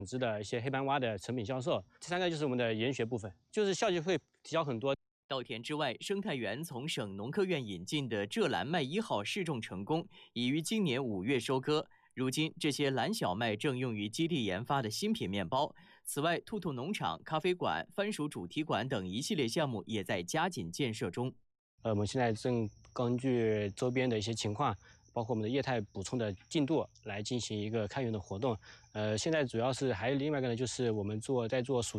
织的一些黑斑蛙的成品销售。第三个就是我们的研学部分，就是效益会提高很多。 稻田之外，生态园从省农科院引进的浙蓝麦1号试种成功，已于今年5月收割。如今，这些蓝小麦正用于基地研发的新品面包。此外，兔兔农场、咖啡馆、番薯主题馆等一系列项目也在加紧建设中。 我们现在正根据周边的一些情况，包括我们的液态补充的进度来进行一个开源的活动。现在主要是还有另外一个呢，就是我们在做属